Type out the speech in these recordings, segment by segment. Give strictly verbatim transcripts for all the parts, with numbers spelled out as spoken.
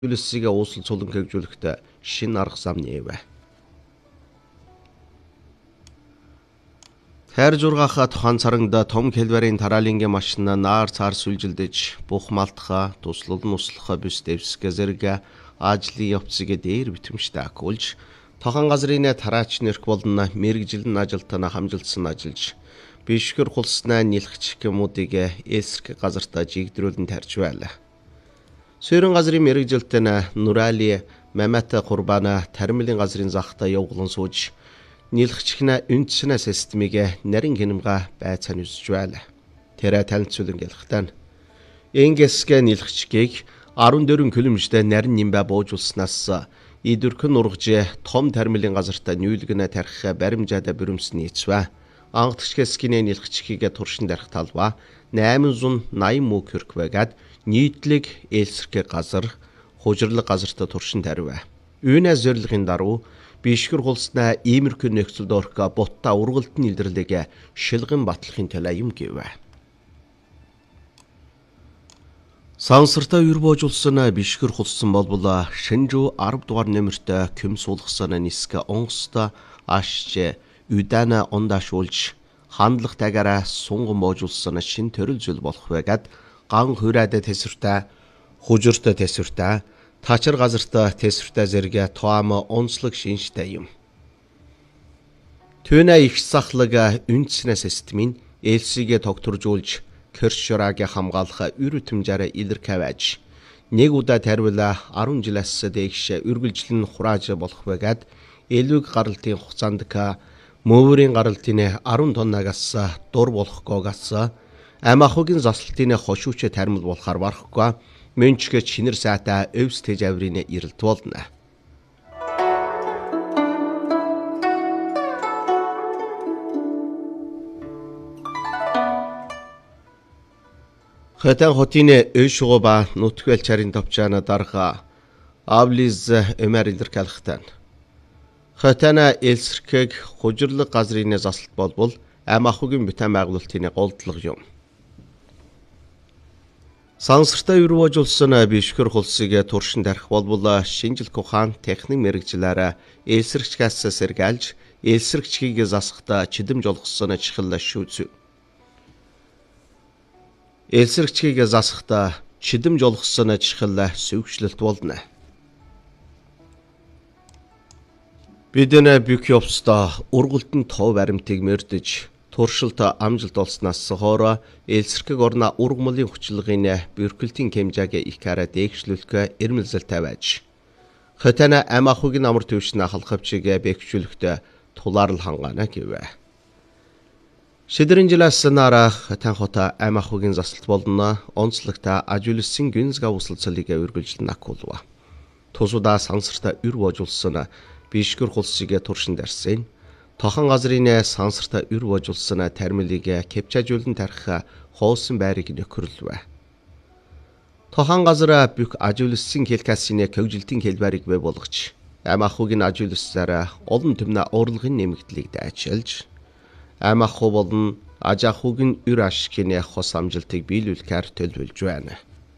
Зүйлсийг уусал цулан хөгжүүлэхдээ шин арга зам нээвэ. Хайр жургаха тухайн царангда том хэлбэрийн тараалингийн машина наар цаар сүлжилдэж бух малтха туслал нуслаха бүс дэвсгэ зэрэг ажлын явцыг дээр битэмжтэй акулж тохон газрын тараач нэрх болно мэрэгжилэн ажилтнаа хамжилсан ажиллаж бишгэр хулснаа нилхч гэмүүдийг эсрэг газартаа жигдрүүлэн тарж байла. Сөрөн газрын мэрэгжилтэн Нурали Мамата Курбана тармилын газрын захта явглан сууж нилхчгнэ үндснэ системийг нарийн хинэмга байцаан үсэж байла. Тэрэ танилцуулан гэлхтэн. Ингээсгэ нилхчгийг арван дөрвөн километртэй нарийн нимбэ буужулснаас идүрхэн ургаж том тармилын газартаа нүүлгэнэ тарих баримжаада бүрэмсний эцвэ. Ангадчгэскинэ нилхчгийг туршин дарах талва найман найман муу хөрквэгэд нийтлэг элсрэг газар хужирлаг газартаа туршин таривэ. Үүнэ зорилгын даруй бишгэр хулснаа иймэрхүү нөхцөлд орох ботта ургалтын илэрлэгээ шилгэн батлахын төлөө юм гэвэ. Сансартаа юр боожулсан бишгэр хулсан болбол шинжүү арав дугаар нэмэртэй көм суулгасан нисгэ онгоста ашч үдана ондашуулж хандлагатайгаараа сунган боожулсан шин төрөл зүйл болох байгаад ган хүрээдэ тэсвэртэй хужиртай тэсвэртэй тачир газартаа тэсвэртэй зэрэг тоама онцлог шинжтэй юм. Түүнэ их сахлаг үндснэ системийн элсигээ тогтворжуулж кершорааг хамгаалах үр өтөмжөөр илэрхийлж нэг удаа таривала арван жилээс дээш үргэлжлэн хурааж болох байгаад элвэг гаралтын хугацаанд мөвөрийн гаралтын арван тоннагаас дур болохгүйгээс амахугийн заслалтын хошууч тармил болохоор барахгүй мөнчгө чинэр саата өвс тэж аврын ирэлт болно. Хэтэн хотын өшгөба нутгэл чарын топчаана дарга авлиз эмэр илэрхийлэхтэн. Хэтэн элсрэг хужирлаг газрын заслалт болбол амахугийн битэн байгуулалтын голдлого юм. Сансартаа юр боожулсан бишгэр хулсыг туршин тарих болбол шинжлэх ухаан техник мэрэгчлэр элсрэгчгээс сэргээлж элсрэгчгийг засахта чидэм жолгосон чихэл шүүц. Элсрэгчгийг засахта чидэм жолгосон чихэл сөвчлөлт болно. Бидэнэ бүх явцдаа ургалтын тов баримтыг мөрдөж туршилт амжилт олсноос хойно элсрэг орна ургамлын хүчилгын бэрхэлтийн хэмжээг их хараа дээгшлүүлэх эрмэлзэлтэй байж. Хэтэн амахугийн амар төвшнө халахвчийг бэхжүүлэхдээ тулаарл хангаана гэвэ. Шидрэн жилээс нараа хэтэн хота амахугийн заслалт болно онцлогта ажуулсан гүнзга усалцлыг үргэлжлэн акулва. Тусудаа сансарта үр боожулсан бишгэр хулсыг туршин дарсан. Тохон газрын сансарта үр боожулсан тармилыг кепчажуулан тарих хоосон байрыг нөхөрлөвэ. Тохон газар бүх ажуулсан хэлкасины хөгжилтийн хэлбэрийг бий болгож амахугийн ажуулсаар олон төмнө урлагын нэмэгдлийг дайчилж амаху болон ажахугийн үр ашигын хос амжилтыг биелүүлэхээр төлөвлөж байна.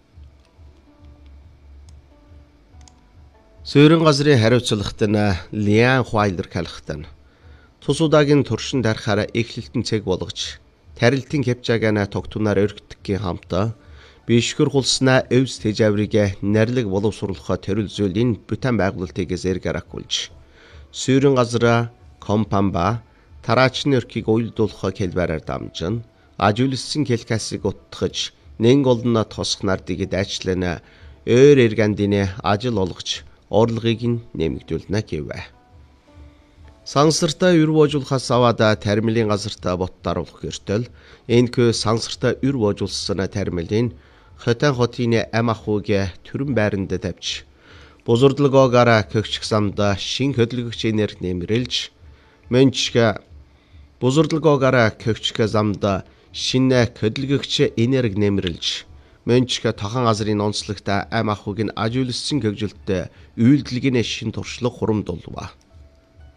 Сөрөн газрын хариуцлагт нь Лиан Хуайлер калхтан тусуудагийн туршин дарахаараа эхлэлтэн цэг болгож тарилтын кепчагаана тогтунаар өргөдгхийн хамтаа бишгэр хулснаа өвс тэж аврыг нарилэг боловсруулахаа төрөл зүйлийн бүтэн байгуулалтыг зэрэг аракулж сөрөн газраа компамба тараачны өрхийг уйлдуулах хэлбэрээр дамжин ажуулсан хэлкасыг утгаж нэн голно тосх нардыг дайчлана өөр эргандины ажил олгож орлогыг нь нэмэгдүүлнэ гэвэ. Сансартаа юр боожулахаас аваад тармилын газартаа боттаруулах гэртэл энэхүү сансартаа юр боожулсан тармилын хэтэн хотын амахуг төрөн байранд тавьж бузурдлагоогаараа көгчих замда шин хөдөлгөгч энерги нэмрэлж мөнчгэ бузурдлагоогаараа көгчих замда шинэ хөдөлгөгч энерги нэмрэлж мөнчгэ тохон газрын онцлогт амахуг нь ажуулсан хөгжилтөд үйлдэлгийн шин туршлага хурамдулва.